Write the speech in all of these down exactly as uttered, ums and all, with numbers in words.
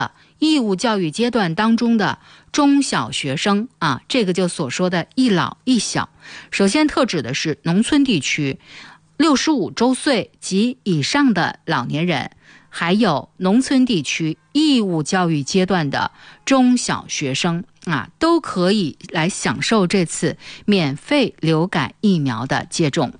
义务教育阶段当中的中小学生啊，这个就所说的一老一小。首先特指的是农村地区六十五周岁及以上的老年人，还有农村地区义务教育阶段的中小学生啊，都可以来享受这次免费流感疫苗的接种。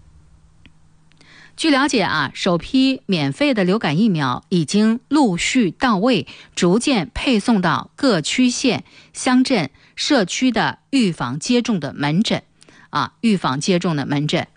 据了解啊，首批免费的流感疫苗已经陆续到位，逐渐配送到各区县、乡镇、社区的预防接种的门诊啊，预防接种的门诊。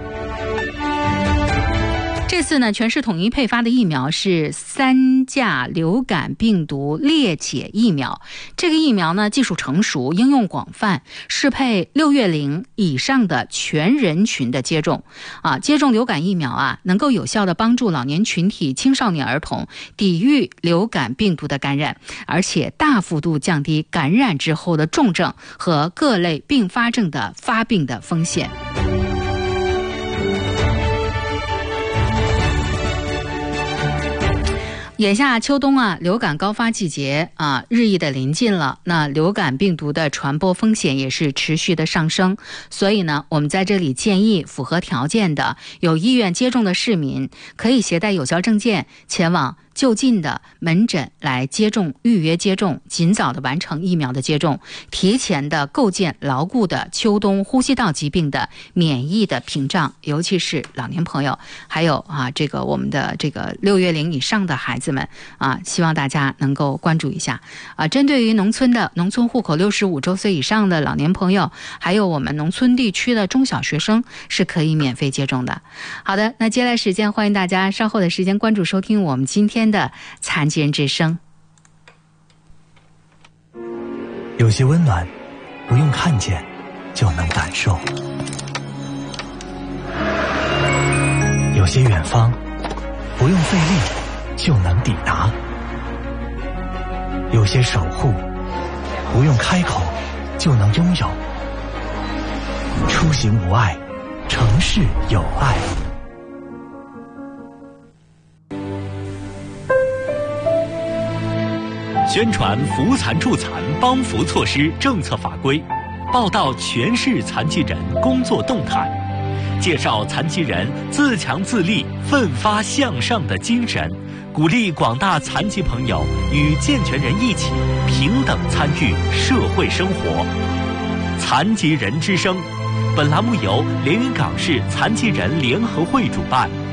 这次呢，全市统一配发的疫苗是三价流感病毒裂解疫苗。这个疫苗呢，技术成熟，应用广泛，适配六月龄以上的全人群的接种。啊，接种流感疫苗啊，能够有效的帮助老年群体、青少年儿童抵御流感病毒的感染，而且大幅度降低感染之后的重症和各类并发症的发病的风险。眼下秋冬啊，流感高发季节啊，日益的临近了。那流感病毒的传播风险也是持续的上升，所以呢，我们在这里建议符合条件的、有意愿接种的市民，可以携带有效证件前往就近的门诊来接种，预约接种，尽早的完成疫苗的接种，提前的构建牢固的秋冬呼吸道疾病的免疫的屏障，尤其是老年朋友，还有啊，这个我们的这个六月龄以上的孩子们啊，希望大家能够关注一下啊。针对于农村的农村户口六十五周岁以上的老年朋友，还有我们农村地区的中小学生是可以免费接种的。好的，那接下来时间欢迎大家稍后的时间关注收听我们今天的残疾人之声。 有些温暖不用看见就能感受，有些远方不用费力就能抵达，有些守护不用开口就能拥有。出行无碍，城市有爱。 宣传扶残助残帮扶措施政策法规，报道全市残疾人工作动态，介绍残疾人自强自立、奋发向上的精神，鼓励广大残疾朋友与健全人一起平等参与社会生活。残疾人之声，本栏目由连云港市残疾人联合会主办，